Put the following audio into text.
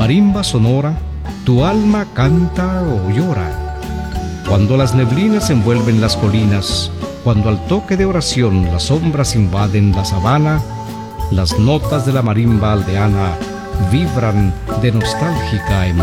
Marimba sonora, tu alma canta o llora. Cuando las neblinas envuelven las colinas, cuando al toque de oración las sombras invaden la sabana, las notas de la marimba aldeana vibran de nostálgica emoción.